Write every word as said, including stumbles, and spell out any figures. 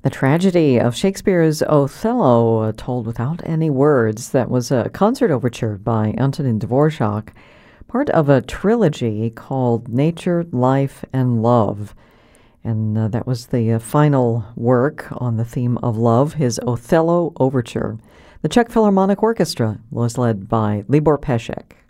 The tragedy of Shakespeare's Othello, uh, told without any words. That was a concert overture by Antonin Dvorak, part of a trilogy called Nature, Life, and Love. And uh, that was the uh, final work on the theme of love, his Othello Overture. The Czech Philharmonic Orchestra was led by Libor Pesek.